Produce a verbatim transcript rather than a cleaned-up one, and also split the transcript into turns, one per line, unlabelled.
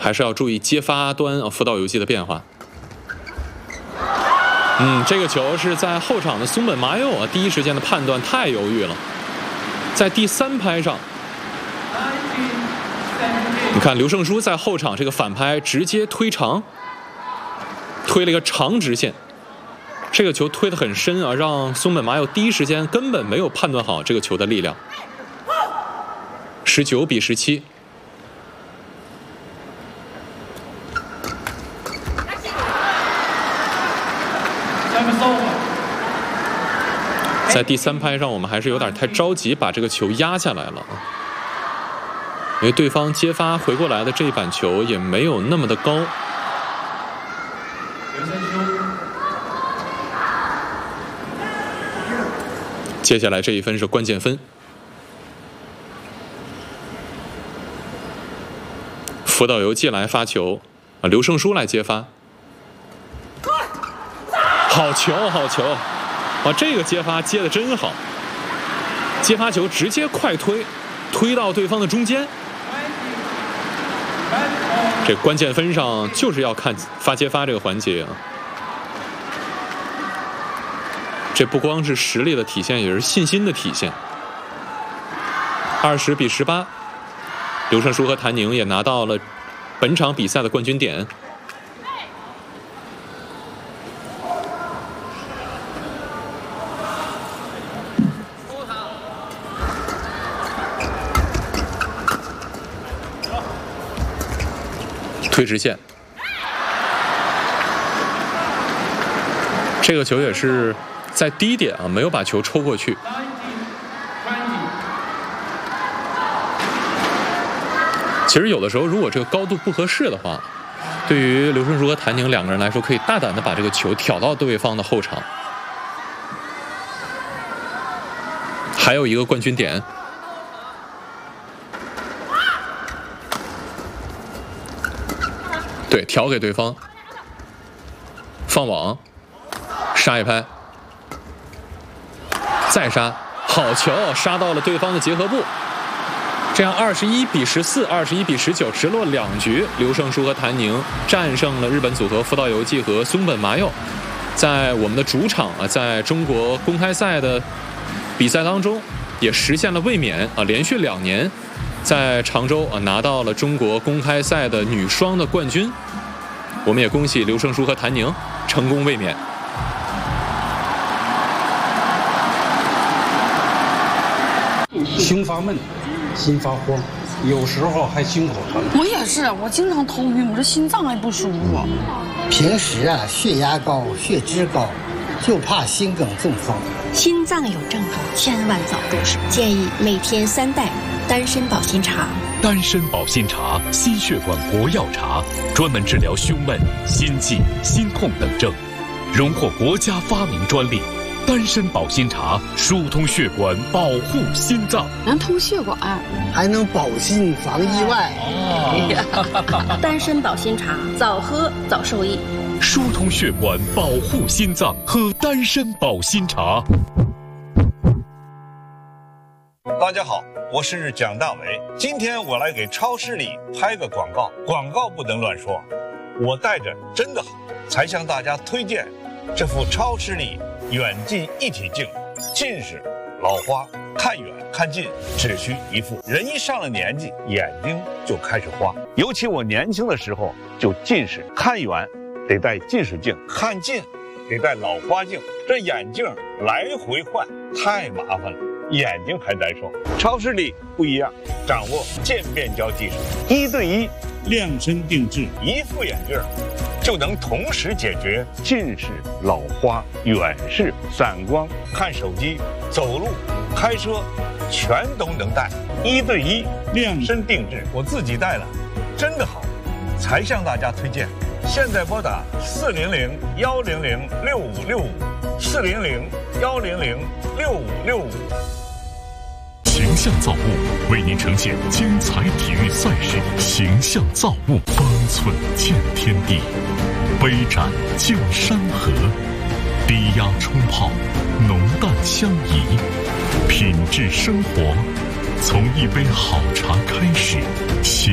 还是要注意接发端啊福岛由纪的变化。嗯，这个球是在后场的松本麻佑啊，第一时间的判断太犹豫了，在第三拍上，你看刘胜书在后场这个反拍直接推长，推了一个长直线，这个球推得很深啊，让松本麻佑第一时间根本没有判断好这个球的力量。十九比十七。在第三拍上，我们还是有点太着急把这个球压下来了，因为对方接发回过来的这一板球也没有那么的高。接下来这一分是关键分，福岛由纪来发球，啊，刘胜书来接发，好球，好球！啊，这个接发接得真好，接发球直接快推，推到对方的中间。这关键分上就是要看发接发这个环节啊。这不光是实力的体现，也是信心的体现。二十比十八，刘胜书和谭宁也拿到了本场比赛的冠军点。推直线，这个球也是在低点啊，没有把球抽过去。其实有的时候，如果这个高度不合适的话，对于刘胜书和谭宁两个人来说，可以大胆的把这个球挑到对方的后场。还有一个冠军点。对，调给对方，放网，杀一拍，再杀，好球，杀到了对方的结合部。这样二十一比十四，二十一比十九，直落两局，刘胜书和谭宁战胜了日本组合福岛由纪和松本麻佑，在我们的主场啊，在中国公开赛的比赛当中，也实现了卫冕啊，连续两年。在常州啊拿到了中国公开赛的女双的冠军，我们也恭喜刘胜书和谭宁成功卫冕。
胸发闷，心发慌，有时候还心口疼。
我也是，我经常头晕，我这心脏还不舒服。
平时啊，血压高，血脂高，就怕心梗中风。
心脏有症状，千万早重视。建议每天三袋丹参保心茶。
丹参保心茶，心血管国药茶，专门治疗胸闷、心悸、心痛等症，荣获国家发明专利。丹参保心茶疏通血管，保护心脏，
能通血管，
还能保心防意外。
哦、丹参保心茶，早喝早受益。
疏通血管，保护心脏，喝丹参保心茶。
大家好，我是蒋大为。今天我来给超视力拍个广告，广告不能乱说。我戴着真的好，才向大家推荐这副超视力远近一体镜。近视、老花，看远看近只需一副。人一上了年纪，眼睛就开始花。尤其我年轻的时候就近视，看远得戴近视镜，看近得戴老花镜，这眼镜来回换太麻烦了，眼睛还难受。超视力不一样，掌握渐变焦技术，一对一量身定制，一副眼镜就能同时解决近视、老花、远视、散光、看手机、走路、开车，全都能戴。一对一量身定制，我自己戴了，真的好，才向大家推荐。现在拨打四零零幺零零六五六五，四零零幺零零六五六五。
形象造物为您呈现精彩体育赛事，形象造物，方寸见天地，杯盏见山河，低压冲泡，浓淡相宜，品质生活，从一杯好茶开始。